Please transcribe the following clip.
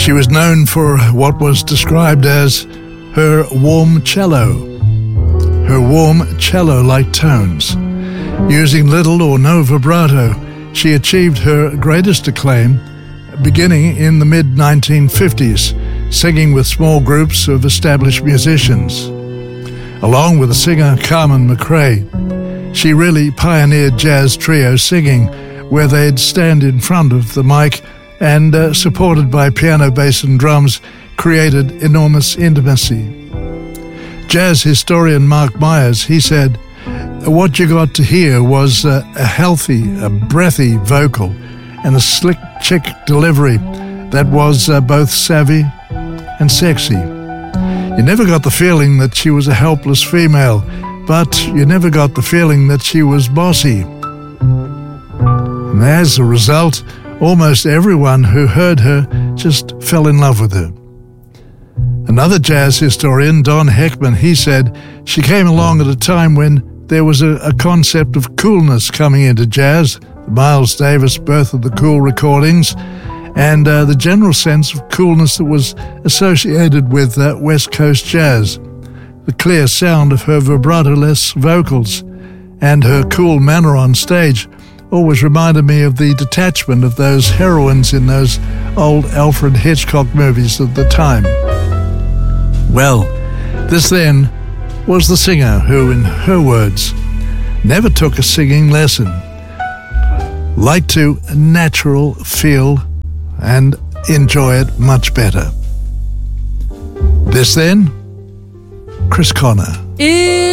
She was known for what was described as her warm cello-like tones. Using little or no vibrato, she achieved her greatest acclaim beginning in the mid-1950s, singing with small groups of established musicians. Along with the singer Carmen McRae, she really pioneered jazz trio singing, where they'd stand in front of the mic and, supported by piano, bass and drums, created enormous intimacy. Jazz historian Mark Myers, he said, "What you got to hear was a healthy, a breathy vocal and a slick chick delivery that was both savvy and sexy. You never got the feeling that she was a helpless female, but you never got the feeling that she was bossy." And as a result, almost everyone who heard her just fell in love with her. Another jazz historian, Don Heckman, he said she came along at a time when there was a concept of coolness coming into jazz, the Miles Davis Birth of the Cool recordings, and the general sense of coolness that was associated with West Coast jazz. The clear sound of her vibrato-less vocals and her cool manner on stage always reminded me of the detachment of those heroines in those old Alfred Hitchcock movies of the time. Well, this then was the singer who, in her words, never took a singing lesson, liked to natural feel and enjoy it much better. This then, Chris Connor.